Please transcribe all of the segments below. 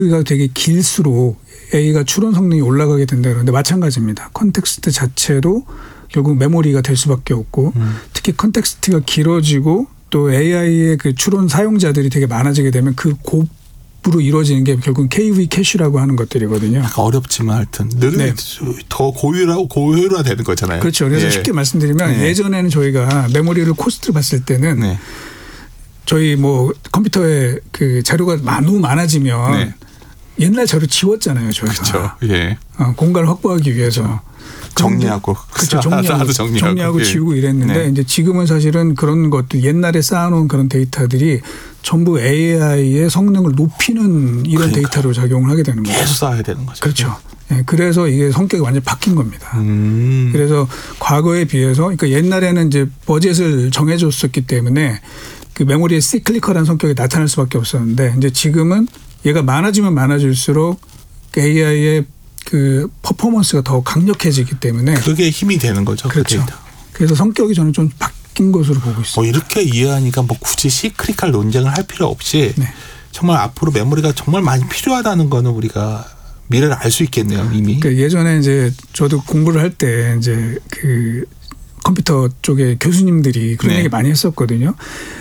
가 되게 길수록 A가 추론 성능이 올라가게 된다 그러는데 마찬가지입니다. 컨텍스트 자체도 결국 메모리가 될 수밖에 없고 특히 컨텍스트가 길어지고 또 AI의 그 추론 사용자들이 되게 많아지게 되면 그 곱으로 이루어지는 게 결국 KV 캐시라고 하는 것들이거든요. 약간 어렵지만 하여튼 늘 네. 더 고효화 되는 거잖아요. 그렇죠. 그래서 쉽게 말씀드리면 예전에는 저희가 메모리를 코스트를 봤을 때는 저희 뭐 컴퓨터에 그 자료가 너무 많아지면 옛날 자료 지웠잖아요. 저희가. 그렇죠. 예. 공간을 확보하기 위해서. 정리하고. 그렇죠. 정리하고 지우고 이랬는데 이제 지금은 사실은 그런 것도 옛날에 쌓아놓은 그런 데이터들이 전부 AI의 성능을 높이는 이런 데이터로 작용을 하게 되는 거죠. 계속 쌓아야 되는 거죠. 그렇죠. 네, 그래서 이게 성격이 완전히 바뀐 겁니다. 그래서 과거에 비해서 그러니까 옛날에는 이제 버젯을 정해줬었기 때문에 그 메모리의 시클리컬한 성격이 나타날 수밖에 없었는데 이제 지금은 얘가 많아지면 많아질수록 AI의 그 퍼포먼스가 더 강력해지기 때문에 그게 힘이 되는 거죠. 그렇죠. 그래서 성격이 저는 좀 바뀐 것으로 보고 있습니다. 이렇게 이해하니까 뭐 굳이 시크릿할 논쟁을 할 필요 없이 정말 앞으로 메모리가 정말 많이 필요하다는 거는 우리가 미래를 알 수 있겠네요. 이미. 그러니까 예전에 이제 저도 공부를 할 때 이제 그 컴퓨터 쪽에 교수님들이 그런 얘기 많이 했었거든요.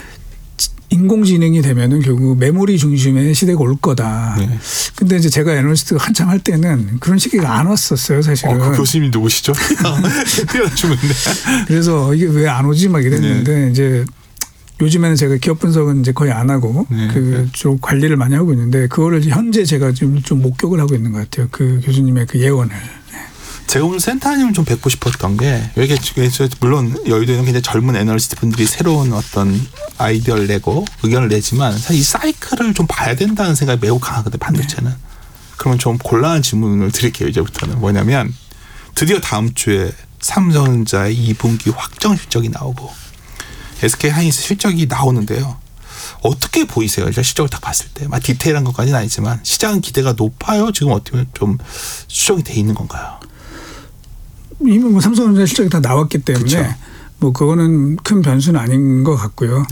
인공지능이 되면은 결국 메모리 중심의 시대가 올 거다. 근데 이제 제가 애널리스트가 한참 할 때는 그런 시기가 안 왔었어요, 사실은. 그 교수님이 누구시죠? 뛰어나주는데. 그래서 이게 왜 안 오지 막 이랬는데 이제 요즘에는 제가 기업 분석은 이제 거의 안 하고 쪽 관리를 많이 하고 있는데 그거를 현재 제가 지금 좀 목격을 하고 있는 것 같아요. 그 교수님의 그 예언을. 제가 오늘 센터님을 좀 뵙고 싶었던 게 여기 물론 여의도에는 굉장히 젊은 애널리스트 분들이 새로운 어떤 아이디어를 내고 의견을 내지만 사실 이 사이클을 좀 봐야 된다는 생각이 매우 강하거든요. 반도체는. 그러면 좀 곤란한 질문을 드릴게요. 이제부터는 뭐냐면 드디어 다음 주에 삼성전자의 2분기 확정 실적이 나오고 SK하이닉스 실적이 나오는데요. 어떻게 보이세요? 일단 실적을 딱 봤을 때. 디테일한 것까지는 아니지만 시장 기대가 높아요? 지금 어떻게 좀 수정이 돼 있는 건가요? 이미 뭐 삼성전자 실적이 다 나왔기 때문에 그쵸. 뭐 그거는 큰 변수는 아닌 것 같고요.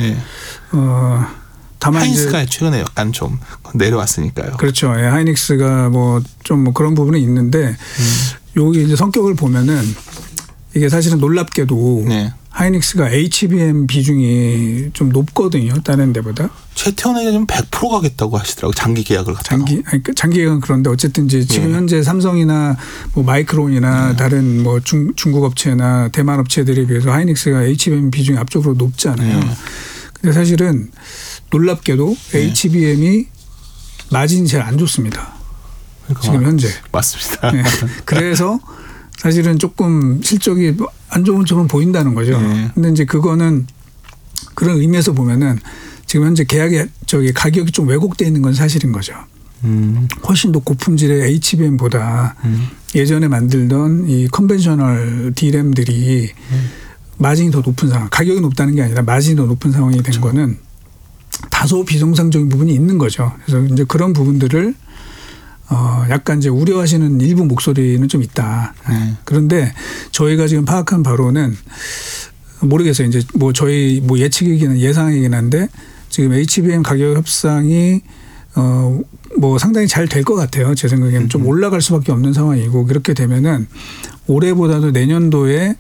다만 하이닉스가 최근에 약간 좀 내려왔으니까요. 그렇죠. 하이닉스가 뭐 좀 뭐 그런 부분이 있는데 여기 이제 성격을 보면은 이게 사실은 놀랍게도 하이닉스가 HBM 비중이 좀 높거든요. 다른 데보다. 최태원 회장님 100% 가겠다고 하시더라고요. 장기 계약을 갖다가. 장기 계약은 그런데 어쨌든 이제 지금 현재 삼성이나 뭐 마이크론이나 다른 뭐 중국 업체나 대만 업체들에 비해서 하이닉스가 HBM 비중이 압도적으로 높잖아요. 근데 사실은 놀랍게도 HBM이 마진이 제일 안 좋습니다. 그러니까 지금 현재. 맞습니다. 그래서 사실은 조금 실적이 안 좋은 점은 보인다는 거죠. 근데 이제 그거는 그런 의미에서 보면은 지금 현재 가격이 좀 왜곡되어 있는 건 사실인 거죠. 훨씬 더 고품질의 HBM보다 예전에 만들던 이 컨벤셔널 D램들이 마진이 더 높은 상황, 가격이 높다는 게 아니라 마진이 더 높은 상황이 된 거는 다소 비정상적인 부분이 있는 거죠. 그래서 이제 그런 부분들을 약간 이제 우려하시는 일부 목소리는 좀 있다. 그런데 저희가 지금 파악한 바로는 모르겠어요. 이제 뭐 저희 뭐 예측이긴 예상이긴 한데 지금 HBM 가격 협상이 뭐 상당히 잘 될 것 같아요. 제 생각에는 좀 올라갈 수밖에 없는 상황이고 그렇게 되면은 올해보다도 내년도에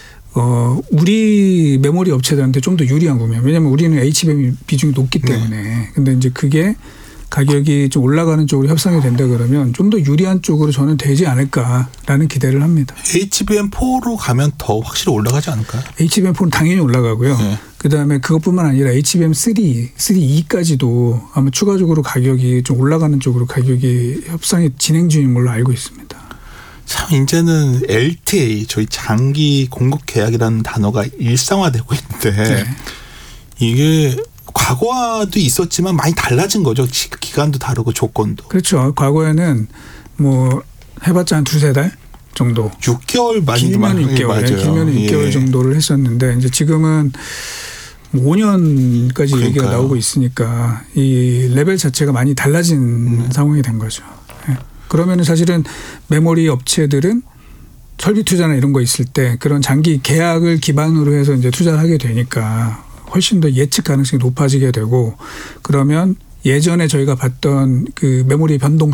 우리 메모리 업체들한테 좀 더 유리한 구매. 왜냐하면 우리는 HBM 비중이 높기 때문에. 근데 이제 그게 가격이 좀 올라가는 쪽으로 협상이 된다 그러면 좀 더 유리한 쪽으로 저는 되지 않을까라는 기대를 합니다. HBM4로 가면 더 확실히 올라가지 않을까요? HBM4는 당연히 올라가고요. 그다음에 그것뿐만 아니라 HBM3, 3E까지도 아마 추가적으로 가격이 좀 올라가는 쪽으로 가격이 협상이 진행 중인 걸로 알고 있습니다. 참 이제는 LTA 저희 장기 공급 계약이라는 단어가 일상화되고 있는데 이게 과거와도 있었지만 많이 달라진 거죠. 기간도 다르고 조건도. 그렇죠. 과거에는 뭐 해봤자 한 두세 달 정도. 6개월 많이 길면 6개월. 맞아요. 길면 6개월 정도를 했었는데 이제 지금은 5년까지 그러니까요. 얘기가 나오고 있으니까 이 레벨 자체가 많이 달라진 상황이 된 거죠. 그러면 사실은 메모리 업체들은 설비 투자나 이런 거 있을 때 그런 장기 계약을 기반으로 해서 이제 투자를 하게 되니까 훨씬 더 예측 가능성이 높아지게 되고 그러면 예전에 저희가 봤던 그 메모리 변동